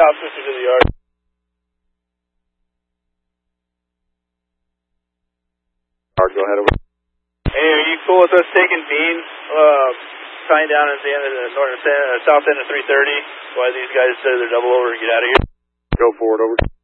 South Sister to the yard. Go ahead. Over. Hey, are you cool with us taking Bean, tying down at the end of the south end of 330 while these guys say they're double over and get out of here? Go forward, over.